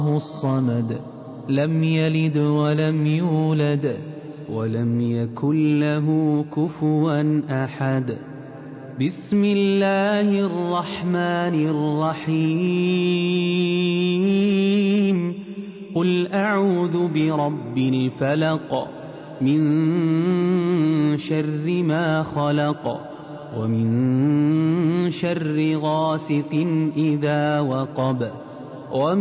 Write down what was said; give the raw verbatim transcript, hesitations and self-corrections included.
الصمد لم يلد ولم يولد ولم يكن له كفوا أحد. بسم الله الرحمن الرحيم. قل أعوذ برب الفلق من شر ما خلق ومن شر غاسق إذا وقب ومن